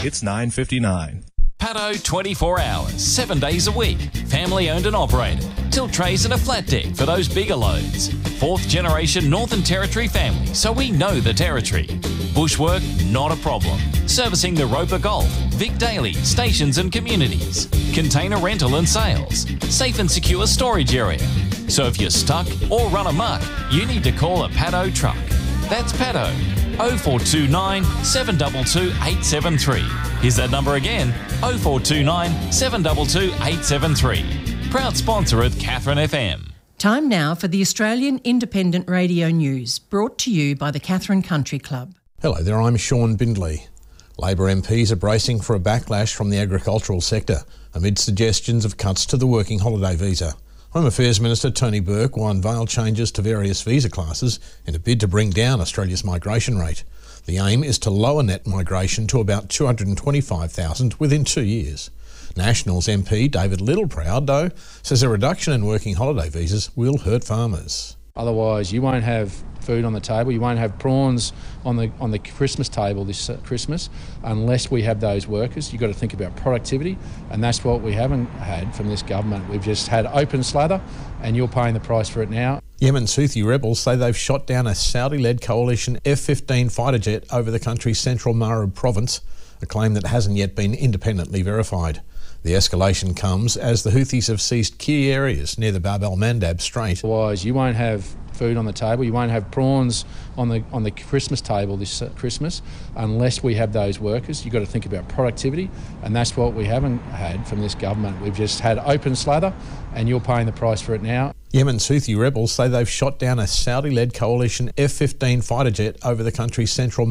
It's 9:59. Paddo 24 hours, 7 days a week. Family owned and operated. Tilt trays and a flat deck for those bigger loads. 4th generation Northern Territory family, so we know the territory. Bushwork, not a problem. Servicing the Roper Golf, Vic Daily, stations and communities. Container rental and sales. Safe and secure storage area. So if you're stuck or run amok, you need to call a Paddo truck. That's Paddo. 0429 722 873. Here's that number again, 0429 722 873. Proud sponsor of Katherine FM. Time now for the Australian Independent Radio News, brought to you by the Katherine Country Club. Hello there, I'm Sean Bindley. Labor MPs are bracing for a backlash from the agricultural sector amid suggestions of cuts to the working holiday visa. Home Affairs Minister Tony Burke will unveil changes to various visa classes in a bid to bring down Australia's migration rate. The aim is to lower net migration to about 225,000 within 2 years. Nationals MP David Littleproud, though, says a reduction in working holiday visas will hurt farmers. Otherwise, you won't have food on the table, you won't have prawns on the Christmas table this Christmas unless we have those workers. You've got to think about productivity, and that's what we haven't had from this government. We've just had open slather, and you're paying the price for it now. Yemen's Houthi rebels say they've shot down a Saudi-led coalition F-15 fighter jet over the country's central Marib province, a claim that hasn't yet been independently verified. The escalation comes as the Houthis have seized key areas near the Bab el-Mandab Strait. Otherwise, you won't have food on the table, you won't have prawns on the Christmas table this Christmas unless we have those workers. You've got to think about productivity, and that's what we haven't had from this government. We've just had open slather, and you're paying the price for it now. Yemen's Houthi rebels say they've shot down a Saudi-led coalition F-15 fighter jet over the country's central